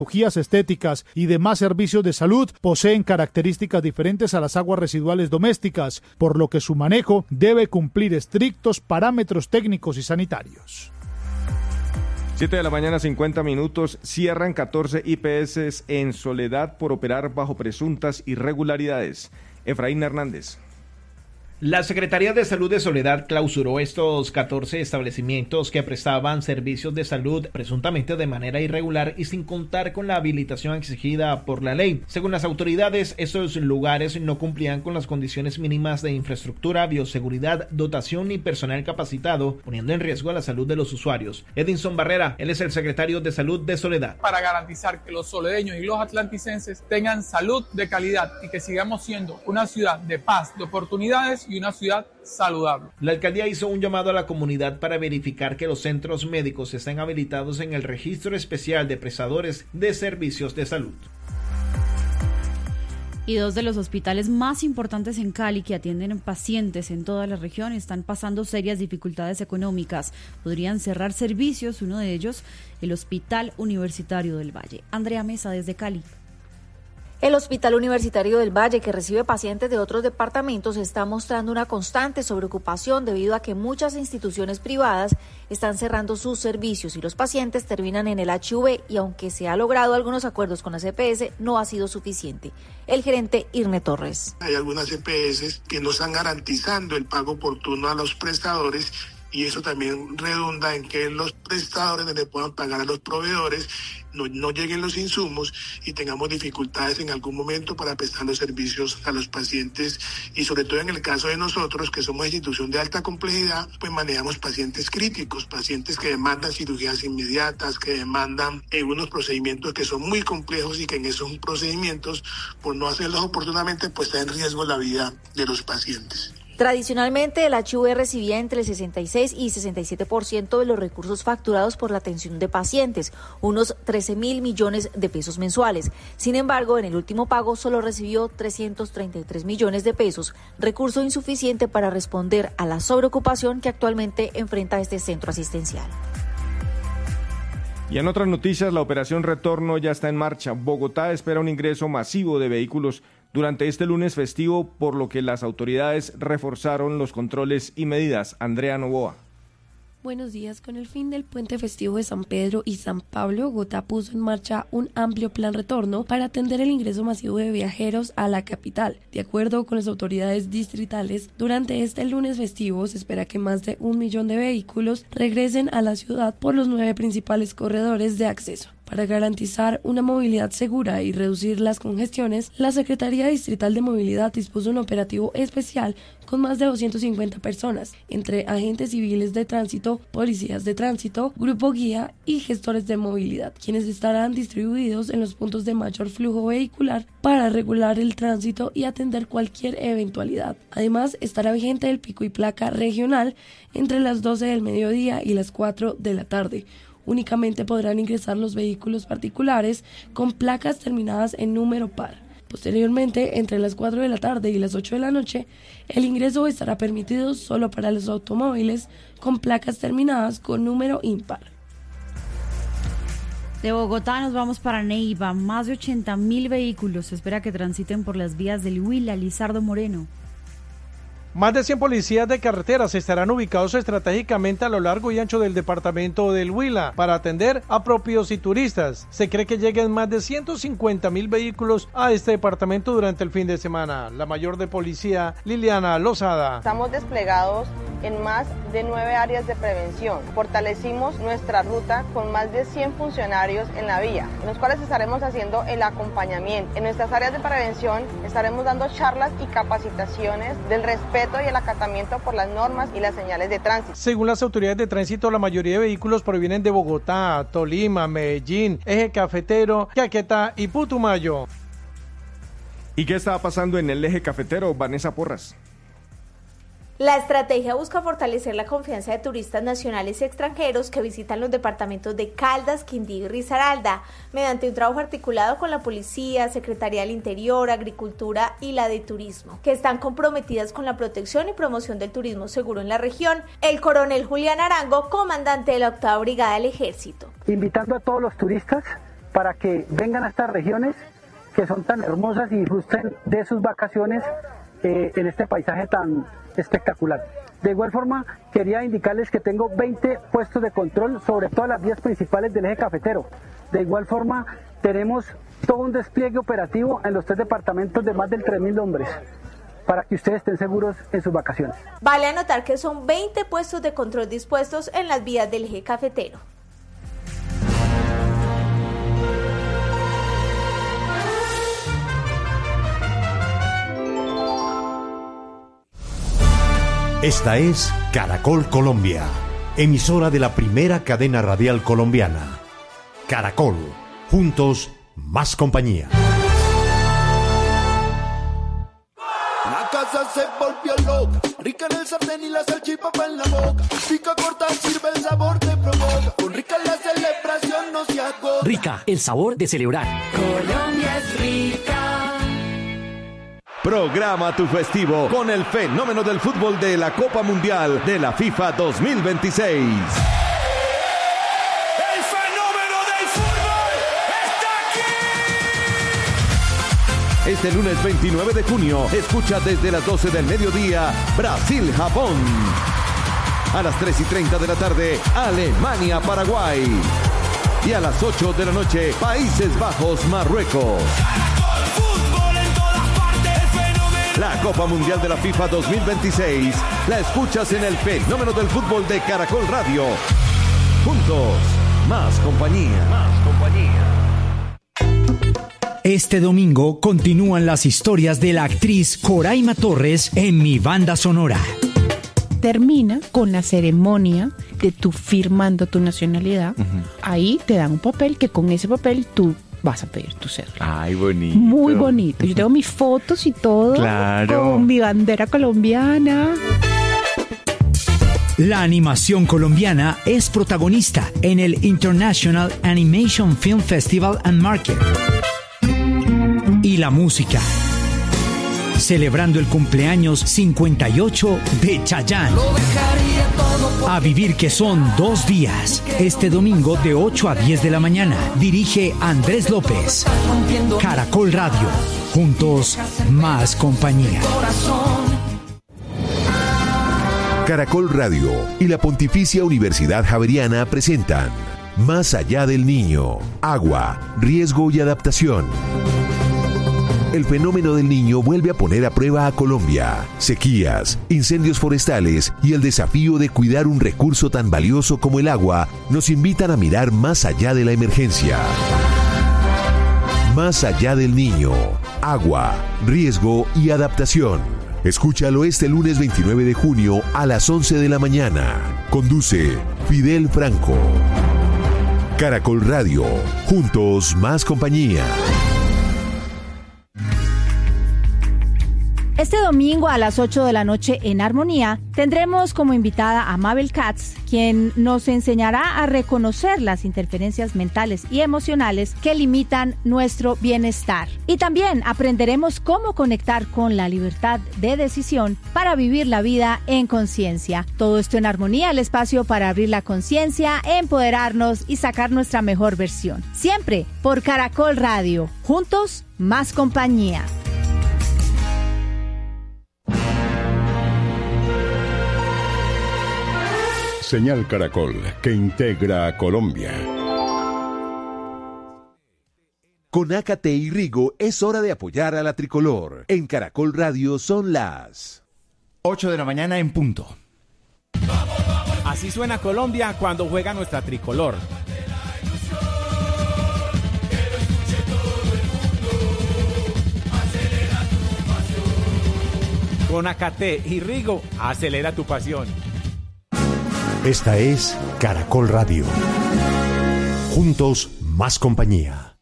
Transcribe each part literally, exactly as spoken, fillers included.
cirugías estéticas y demás servicios de salud poseen características diferentes a las aguas residuales domésticas, por lo que su manejo debe cumplir estrictos parámetros técnicos y sanitarios. siete de la mañana, cincuenta minutos. Cierran catorce I P S en Soledad por operar bajo presuntas irregularidades. Efraín Hernández. La Secretaría de Salud de Soledad clausuró estos catorce establecimientos que prestaban servicios de salud presuntamente de manera irregular y sin contar con la habilitación exigida por la ley. Según las autoridades, estos lugares no cumplían con las condiciones mínimas de infraestructura, bioseguridad, dotación ni personal capacitado, poniendo en riesgo a la salud de los usuarios. Edinson Barrera, él es el secretario de Salud de Soledad. Para garantizar que los soledeños y los atlanticenses tengan salud de calidad y que sigamos siendo una ciudad de paz, de oportunidades y una ciudad saludable. La alcaldía hizo un llamado a la comunidad para verificar que los centros médicos estén habilitados en el registro especial de prestadores de servicios de salud. Y dos de los hospitales más importantes en Cali que atienden pacientes en toda la región están pasando serias dificultades económicas. Podrían cerrar servicios, uno de ellos, el Hospital Universitario del Valle. Andrea Mesa desde Cali. El Hospital Universitario del Valle, que recibe pacientes de otros departamentos, está mostrando una constante sobreocupación debido a que muchas instituciones privadas están cerrando sus servicios y los pacientes terminan en el H V y aunque se ha logrado algunos acuerdos con las E P S, no ha sido suficiente. El gerente Irne Torres. Hay algunas E P S que no están garantizando el pago oportuno a los prestadores y eso también redunda en que los prestadores le puedan pagar a los proveedores, no, no lleguen los insumos y tengamos dificultades en algún momento para prestar los servicios a los pacientes y sobre todo en el caso de nosotros que somos institución de alta complejidad, pues manejamos pacientes críticos, pacientes que demandan cirugías inmediatas, que demandan eh, unos procedimientos que son muy complejos y que en esos procedimientos, por no hacerlos oportunamente, pues está en riesgo la vida de los pacientes. Tradicionalmente, el H V recibía entre el sesenta y seis y sesenta y siete por ciento de los recursos facturados por la atención de pacientes, unos trece mil millones de pesos mensuales. Sin embargo, en el último pago solo recibió trescientos treinta y tres millones de pesos, recurso insuficiente para responder a la sobreocupación que actualmente enfrenta este centro asistencial. Y en otras noticias, la operación Retorno ya está en marcha. Bogotá espera un ingreso masivo de vehículos durante este lunes festivo, por lo que las autoridades reforzaron los controles y medidas. Andrea Novoa. Buenos días. Con el fin del puente festivo de San Pedro y San Pablo, Bogotá puso en marcha un amplio plan retorno para atender el ingreso masivo de viajeros a la capital. De acuerdo con las autoridades distritales, durante este lunes festivo se espera que más de un millón de vehículos regresen a la ciudad por los nueve principales corredores de acceso. Para garantizar una movilidad segura y reducir las congestiones, la Secretaría Distrital de Movilidad dispuso un operativo especial con más de doscientas cincuenta personas, entre agentes civiles de tránsito, policías de tránsito, grupo guía y gestores de movilidad, quienes estarán distribuidos en los puntos de mayor flujo vehicular para regular el tránsito y atender cualquier eventualidad. Además, estará vigente el pico y placa regional entre las doce del mediodía y las cuatro de la tarde. Únicamente podrán ingresar los vehículos particulares con placas terminadas en número par. Posteriormente, entre las cuatro de la tarde y las ocho de la noche, el ingreso estará permitido solo para los automóviles con placas terminadas con número impar. De Bogotá nos vamos para Neiva. Más de ochenta mil vehículos se espera que transiten por las vías del Huila. Lizardo Moreno. Más de cien policías de carreteras estarán ubicados estratégicamente a lo largo y ancho del departamento del Huila para atender a propios y turistas. Se cree que lleguen más de ciento cincuenta mil vehículos a este departamento durante el fin de semana. La mayor de policía, Liliana Lozada. Estamos desplegados en más de nueve áreas de prevención. Fortalecimos nuestra ruta con más de cien funcionarios en la vía, en los cuales estaremos haciendo el acompañamiento. En nuestras áreas de prevención estaremos dando charlas y capacitaciones del respeto y el acatamiento por las normas y las señales de tránsito. Según las autoridades de tránsito, la mayoría de vehículos provienen de Bogotá, Tolima, Medellín, Eje Cafetero, Caquetá y Putumayo. ¿Y qué estaba pasando en el Eje Cafetero, Vanessa Porras? La estrategia busca fortalecer la confianza de turistas nacionales y extranjeros que visitan los departamentos de Caldas, Quindío y Risaralda, mediante un trabajo articulado con la Policía, Secretaría del Interior, Agricultura y la de Turismo, que están comprometidas con la protección y promoción del turismo seguro en la región. El coronel Julián Arango, comandante de la octava Brigada del Ejército. Invitando a todos los turistas para que vengan a estas regiones que son tan hermosas y disfruten de sus vacaciones eh, en este paisaje tan espectacular. De igual forma, quería indicarles que tengo veinte puestos de control sobre todas las vías principales del eje cafetero. De igual forma, tenemos todo un despliegue operativo en los tres departamentos de más de tres mil hombres, para que ustedes estén seguros en sus vacaciones. Vale anotar que son veinte puestos de control dispuestos en las vías del eje cafetero. Esta es Caracol Colombia, emisora de la primera cadena radial colombiana. Caracol, juntos, más compañía. La casa se volvió loca, rica en el sartén y la salchipapa en la boca. Pica corta, sirve el sabor te provoca. Con Rica la celebración no se agota. Rica, el sabor de celebrar. Colombia es rica. Programa tu festivo con el fenómeno del fútbol de la Copa Mundial de la FIFA dos mil veintiséis. ¡El fenómeno del fútbol está aquí! Este lunes veintinueve de junio, escucha desde las doce del mediodía Brasil-Japón. A las tres y treinta de la tarde, Alemania-Paraguay. Y a las ocho de la noche, Países Bajos-Marruecos. La Copa Mundial de la FIFA dos mil veintiséis la escuchas en el fenómeno del fútbol de Caracol Radio. Juntos, más compañía. Más compañía. Este domingo continúan las historias de la actriz Coraima Torres en Mi Banda Sonora. Termina con la ceremonia de tú firmando tu nacionalidad. Uh-huh. Ahí te dan un papel que con ese papel tú vas a pedir tu cédula. Ay, bonito. Muy bonito. Yo tengo mis fotos y todo. Claro. Con mi bandera colombiana. La animación colombiana es protagonista en el International Animation Film Festival and Market. Y la música, celebrando el cumpleaños cincuenta y ocho de Chayanne. A vivir, que son dos días. Este domingo de ocho a diez de la mañana. Dirige Andrés López. Caracol Radio. Juntos, más compañía. Caracol Radio y la Pontificia Universidad Javeriana presentan Más allá del niño. Agua, riesgo y adaptación. El fenómeno del niño vuelve a poner a prueba a Colombia. Sequías, incendios forestales y el desafío de cuidar un recurso tan valioso como el agua nos invitan a mirar más allá de la emergencia. Más allá del niño. Agua, riesgo y adaptación. Escúchalo este lunes veintinueve de junio a las once de la mañana. Conduce Fidel Franco. Caracol Radio. Juntos, más compañía. Este domingo a las ocho de la noche en Armonía tendremos como invitada a Mabel Katz, quien nos enseñará a reconocer las interferencias mentales y emocionales que limitan nuestro bienestar. Y también aprenderemos cómo conectar con la libertad de decisión para vivir la vida en conciencia. Todo esto en Armonía, el espacio para abrir la conciencia, empoderarnos y sacar nuestra mejor versión. Siempre por Caracol Radio. Juntos, más compañía. Señal Caracol, que integra a Colombia. Con Ácate y Rigo es hora de apoyar a la tricolor. En Caracol Radio son las ocho de la mañana en punto. Así suena Colombia cuando juega nuestra tricolor. Con Ácate y Rigo, acelera tu pasión. Esta es Caracol Radio. Juntos, más compañía.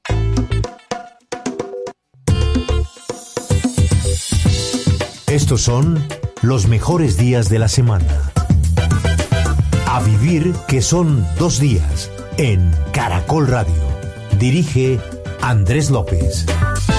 Estos son los mejores días de la semana. A vivir, que son dos días en Caracol Radio. Dirige Andrés López.